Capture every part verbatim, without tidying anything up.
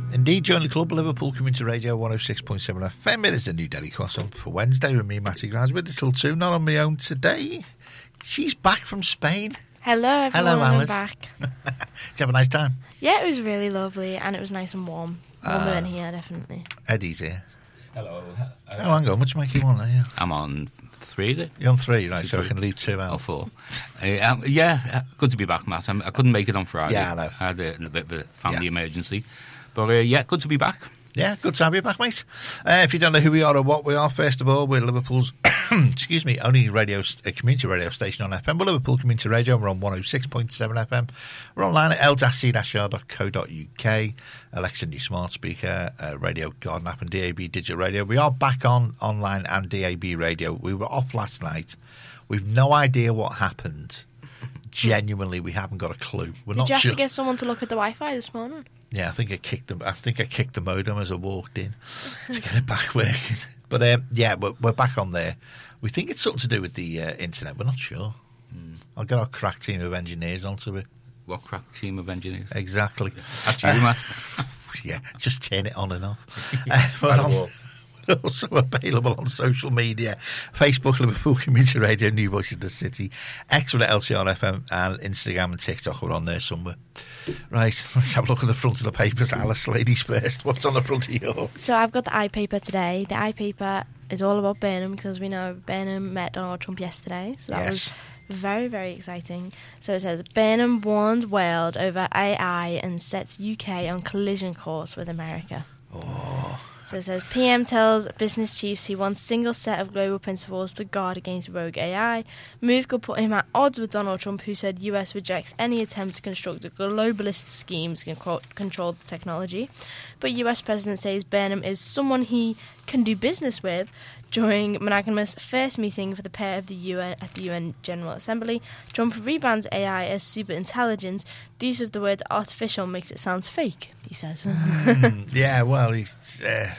Indeed, join the club, Liverpool Community Radio one oh six point seven F M. It is a New Delhi cross-up for Wednesday with me, Matty Grimes, with little two, not on my own today. She's back from Spain. Hello, everyone. Hello, Alice. I'm back. Did you have a nice time? Yeah, it was really lovely, and it was nice and warm. Warmer Uh, than here, definitely. Eddie's here. Hello. Oh, hang on, which mic are you on? Are you? I'm on three, is it? You're on three, right, Two, so I three. can leave two out. Or four. uh, um, yeah, uh, good to be back, Matt. I'm, I couldn't make it on Friday. Yeah, I know. I had a little bit of a family Yeah. emergency. But uh, yeah, good to be back. Yeah, good to have you back, mate. Uh, if you don't know who we are or what we are, first of all, we're Liverpool's, excuse me, only radio, uh, community radio station on F M. We're Liverpool Community Radio. We're on one oh six point seven F M. We're online at l c r dot co dot u k. Alexa, new smart speaker, uh, Radio Garden app, and D A B digital radio. We are back on online and D A B radio. We were off last night. We've no idea what happened. Genuinely, we haven't got a clue. We're Did not you have sure. to get someone to look at the Wi-Fi this morning? Yeah, I think I kicked them. I think I kicked the modem as I walked in to get it back working. But um, yeah, we're, we're back on there. We think it's something to do with the uh, internet. We're not sure. Mm. I'll get our crack team of engineers onto it. What crack team of engineers? Exactly. That's you, Matt. Yeah, just turn it on and off. uh, we're, on, we're also available on social media: Facebook, Liverpool Community Radio, New Voices of the City, X with L C R F M, and Instagram and TikTok. We're on there somewhere. Right, let's have a look at the front of the papers. Alice, ladies first. What's on the front of yours? So I've got the iPaper today. The iPaper is all about Burnham because we know Burnham met Donald Trump yesterday. So that Yes. was very, very exciting. So it says, Burnham warns world over A I and sets U K on collision course with America. Oh. So it says, P M tells business chiefs he wants single set of global principles to guard against rogue A I. Move could put him at odds with Donald Trump, who said U S rejects any attempt to construct a globalist schemes to con- control the technology. But U S President says Burnham is someone he can do business with. During Monaghan's first meeting for the pair of the U N at the U N General Assembly, Trump rebrands A I as super intelligence. The use of the word artificial makes it sound fake, he says. Mm, yeah, well, he's, uh,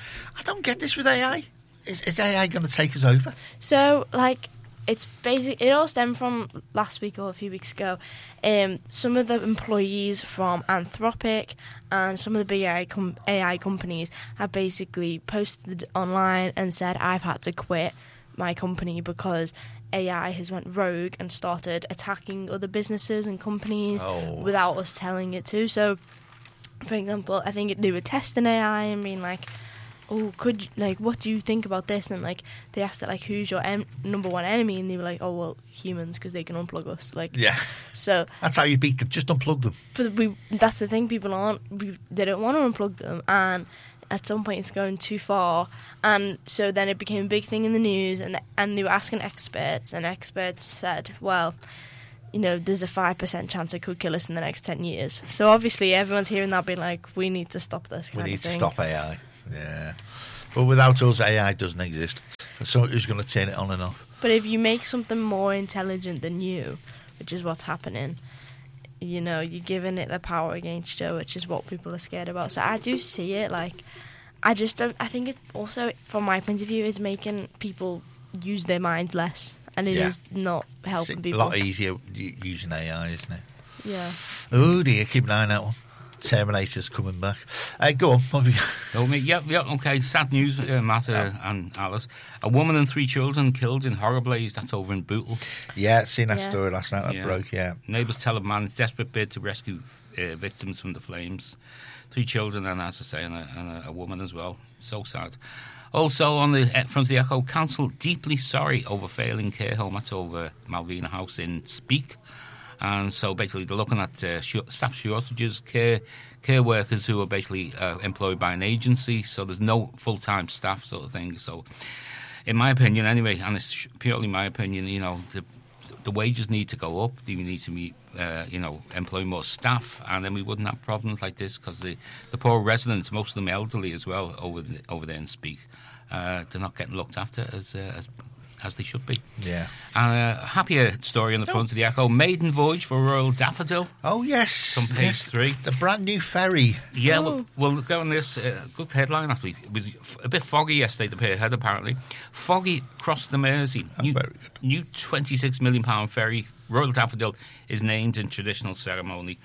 I don't get this with A I. Is, is A I going to take us over? So, like, it's basic. It all stemmed from last week or a few weeks ago. Um, some of the employees from Anthropic and some of the big A I, com- A I companies have basically posted online and said, I've had to quit my company because A I has went rogue and started attacking other businesses and companies Oh. without us telling it to. So, for example, I think they were testing A I and being like, oh, could you, like, what do you think about this? And like, they asked it like, who's your en- number one enemy? And they were like, oh well, humans, because they can unplug us. Like, Yeah. so, That's how you beat them. Just unplug them. but we that's the thing. People aren't. We, they don't want to unplug them, and at some point it's going too far. And so then it became a big thing in the news, and and they were asking experts, and experts said, well, you know, there's a five percent chance it could kill us in the next ten years. So obviously everyone's hearing that being like, we need to stop this kind We need of to thing. stop A I. Yeah. But without us, A I doesn't exist. So who's going to turn it on and off? But if you make something more intelligent than you, which is what's happening, you know, you're giving it the power against you, which is what people are scared about. So I do see it, like, I just don't, I think it also, from my point of view, is making people use their mind less, and it Yeah. is not helping It's people. a lot easier u- using A I, isn't it? Yeah. Oh dear, keep an eye on that one. Terminator's coming back. Uh, go on. What have you got? Oh, me, yeah, yeah, okay. Sad news, uh, Matt uh, and Alice. A woman and three children killed in horror blaze. That's over in Bootle. Yeah, seen that Yeah. story last night. That Yeah. broke, yeah. Neighbours tell a man's desperate bid to rescue uh, victims from the flames. Three children, and as I say, and a, and a, a woman as well. So sad. Also, on the uh, front of the Echo, council deeply sorry over failing care home. That's over Malvina House in Speak. And so basically they're looking at uh, sh- staff shortages, care care workers who are basically uh, employed by an agency, so there's no full-time staff sort of thing. So in my opinion anyway, and it's purely my opinion, you know, the, the wages need to go up. We need to meet, uh, you know, employ more staff, and then we wouldn't have problems like this, because the, the poor residents, most of them elderly as well, over the, over there in Speak, uh, they're not getting looked after as uh, as as they should be. Yeah. And a happier story on the front of the Echo. Maiden voyage for Royal Daffodil. Oh, yes. On page yes. three. The brand new ferry. Yeah, Oh. well, we'll go on this. Uh, good headline, actually. It was f- a bit foggy yesterday, the pier head, apparently. Foggy crossed the Mersey. Oh, new, very good. New twenty-six million pound ferry, Royal Daffodil, is named in traditional ceremony.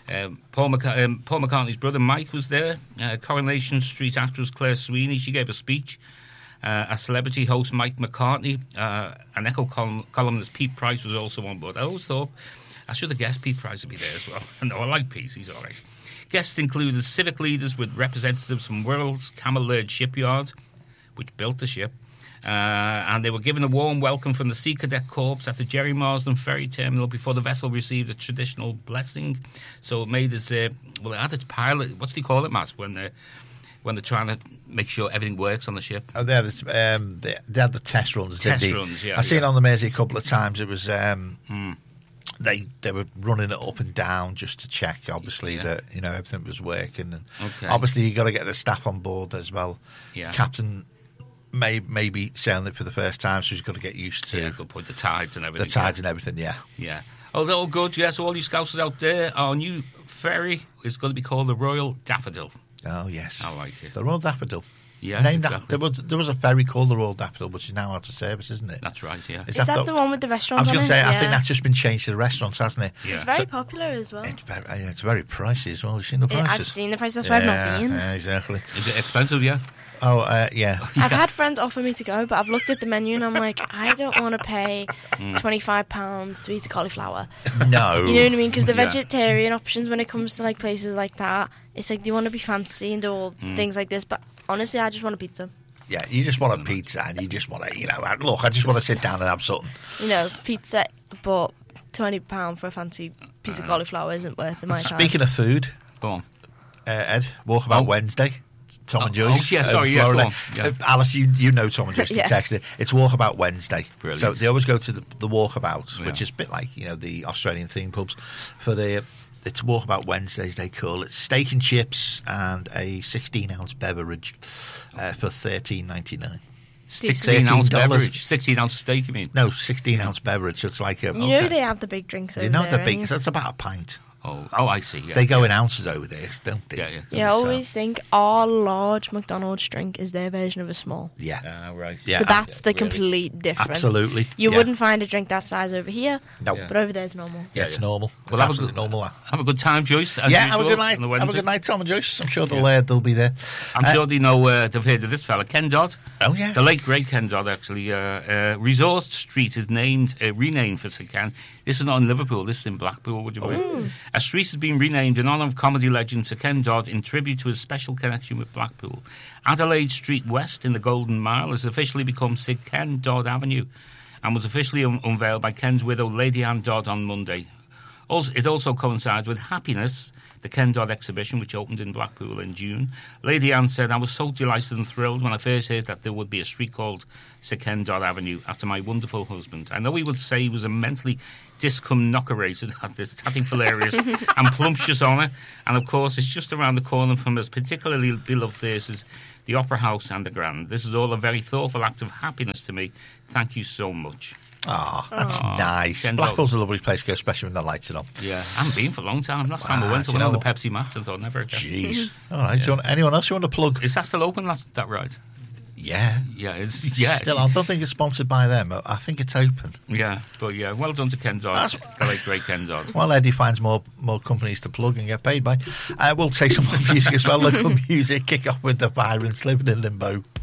Um, Paul, McC- um, Paul McCartney's brother Mike was there. Uh, Coronation Street actress Claire Sweeney, she gave a speech. Uh, a celebrity host Mike McCartney, uh, an Echo column- columnist Pete Price was also on board. I always thought I should have guessed Pete Price would be there as well. No, I like Pete, he's all right. Guests included civic leaders with representatives from World's Camel Laird Shipyard, which built the ship, uh, and they were given a warm welcome from the Sea Cadet Corps at the Jerry Marsden Ferry Terminal before the vessel received a traditional blessing. So it made its, uh, well, it had its pilot, what do they call it, Matt, when they're, when they're trying to make sure everything works on the ship? Oh, they had, it, um, they, they had the test runs, Test didn't they? runs, yeah. I've seen yeah. it on the Mersey a couple of times. It was... Um, Mm. They they were running it up and down just to check, obviously, Yeah. that you know everything was working. And Okay. obviously, you got to get the staff on board as well. Yeah. Captain may maybe sailing it for the first time, so he's got to get used to Yeah, good point. The tides and everything. the tides and everything. Yeah, Yeah. Oh, they're all good. Yeah, so all you scousers out there, our new ferry is going to be called the Royal Daffodil. oh yes, I like it. the Royal Daffodil. Yeah, Named exactly. after, there was there was a ferry called the Royal Daffodil, which is now out of service, isn't it? That's right, yeah. Is Is that the one with the I restaurant was on going it? to say, I Yeah. think that's just been changed to the restaurants, hasn't it? Yeah. It's very So- popular as well. It's very, yeah, it's very pricey as well. You've seen the Yeah, prices? I've seen the price, that's why I've not been. Yeah, exactly. Is it expensive, yeah? Oh, uh, yeah. I've had friends offer me to go, but I've looked at the menu and I'm like, I don't want to pay Mm. twenty-five pounds to eat a cauliflower. No. You know what I mean? Because the Yeah. vegetarian options, when it comes to like places like that, it's like they want to be fancy and do all Mm. things like this. But honestly, I just want a pizza. Yeah, you just want a pizza and you just want to, you know, look, I just want to sit down and have something. You know, pizza, but twenty pounds for a fancy piece of cauliflower isn't worth my time. Speaking of food, Go on. uh, Ed, Walkabout Oh. Wednesday. Tom and Oh, Joyce. oh, yeah, uh, sorry, yeah, Florida. go on, yeah. Uh, Alice, you you know Tom and Joyce. You Yes. texted. It's Walkabout Wednesday. Brilliant. So they always go to the, the Walkabouts, which Yeah. is a bit like, you know, the Australian theme pubs. For the It's Walkabout Wednesdays, they call it. Steak and chips and a sixteen-ounce beverage uh, for thirteen ninety-nine. sixteen ounce $13. beverage. sixteen ounce steak, you mean? No, sixteen-ounce beverage. So it's like a... You know Okay. they have the big drinks over You know there. the big... ain't So it's about a pint. Oh, oh, I see. Yeah. They go in ounces over there, don't they? Yeah, yeah. Yeah, I So, always think our large McDonald's drink is their version of a small. Yeah. Ah, right. Yeah. So that's the really. complete difference. Absolutely. You yeah. wouldn't find a drink that size over here, No. Yeah. but over there it's normal. Yeah, it's Yeah. normal. Well, It's have a absolutely good- normal. That. Have a good time, Joyce. As Yeah, have a usual, good night. on the Have a Wednesday. good night, Tom and Joyce. I'm sure they'll Yeah. uh, they'll be there. I'm Uh, sure they know, uh, they've heard of this fella, Ken Dodd. Oh yeah. The late great Ken Dodd, actually. Uh, uh, Resort Street is named, uh, renamed for Sir Ken. This is not in Liverpool. This is in Blackpool. Would you believe? A street has been renamed in honour of comedy legend Sir Ken Dodd in tribute to his special connection with Blackpool. Adelaide Street West in the Golden Mile has officially become Sir Ken Dodd Avenue, and was officially un- unveiled by Ken's widow, Lady Anne Dodd, on Monday. Also, it also coincides with Happiness, the Ken Dodd exhibition, which opened in Blackpool in June. Lady Anne said, "I was so delighted and thrilled when I first heard that there would be a street called Sir Ken Dodd Avenue after my wonderful husband. I know he would say he was immensely discomnockerated at this tatting hilarious and plumptious honour, and of course it's just around the corner from his particularly beloved theatres, the Opera House and the Grand. This is all a very thoughtful act of happiness to me. Thank you so much." Oh, that's Aw. nice. Ken Blackpool's a lovely place to go, especially when the lights are on. Yeah, I haven't been for a long time. Last time I Wow, went, I do you went on know the Pepsi Max and thought, never again. Jeez. All right. Do you want, anyone else you want to plug? Is that still open? That, that right? Yeah. Yeah, it's, yeah. Still, I don't think it's sponsored by them. I think it's open. Yeah, but yeah, well done to Ken Dodd. That's- The late great Ken Dodd. While Eddie finds more more companies to plug and get paid by, uh, we'll take some more music as well. Local music. Kick off with the Virants, Living in Limbo.